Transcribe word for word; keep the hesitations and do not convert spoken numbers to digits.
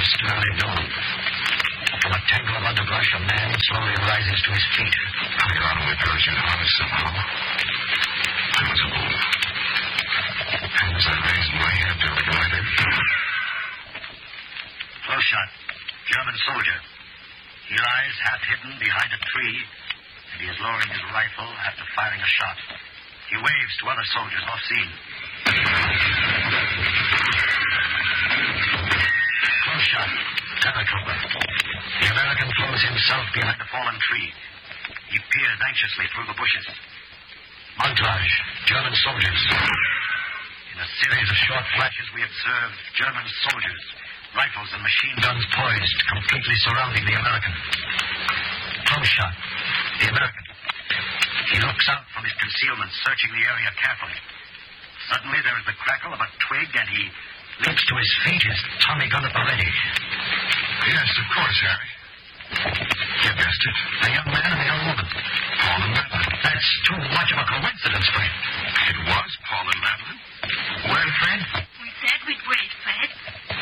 Just early dawn. From a tangle of underbrush, a man slowly rises to his feet. I got on my parachute harness somehow. I was a fool. And as I raised my head to avoid it... Close shot. German soldier. He lies half hidden behind a tree, and he is lowering his rifle after firing a shot. He waves to other soldiers off scene. Close shot. Paratrooper. The American throws himself behind a fallen tree. He peers anxiously through the bushes. Montage. German soldiers. In a series of short flashes, we observe German soldiers, rifles and machine guns poised, completely surrounding the American. Close shot. The American. He looks out from his concealment, searching the area carefully. Suddenly, there is the crackle of a twig, and he leaps to his feet, his Tommy gun at the ready. Yes, of course, Harry. You guessed it. A young man and a young woman. Paul and Madeline. That's too much of a coincidence, Fred. It was Paul and Madeline. Well, Fred,